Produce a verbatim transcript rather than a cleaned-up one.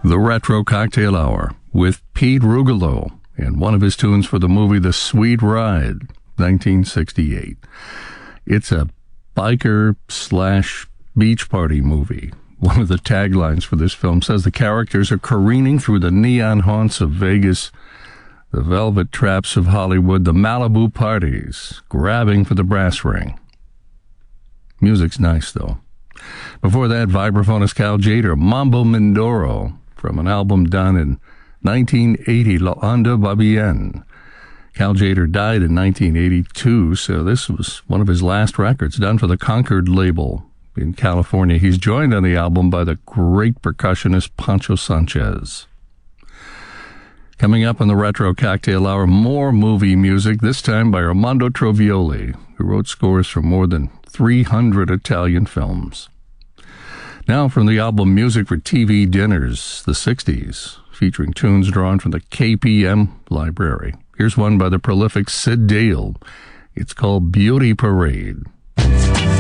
The Retro Cocktail Hour with Pete Rugolo and one of his tunes for the movie The Sweet Ride, nineteen sixty-eight. It's a biker slash beach party movie. One of the taglines for this film says the characters are careening through the neon haunts of Vegas, the velvet traps of Hollywood, the Malibu parties, grabbing for the brass ring. Music's nice, though. Before that, vibraphonist Cal Tjader, Mambo Mindoro, from an album done in nineteen eighty, Lo Anda Va Bien. Cal Tjader died in nineteen eighty-two, so this was one of his last records, done for the Concord label in California. He's joined on the album by the great percussionist Pancho Sanchez. Coming up on the Retro Cocktail Hour, more movie music, this time by Armando Trovioli, who wrote scores for more than three hundred Italian films. Now from the album Music for T V Dinners, the sixties, featuring tunes drawn from the K P M library. Here's one by the prolific Sid Dale. It's called Beauty Parade.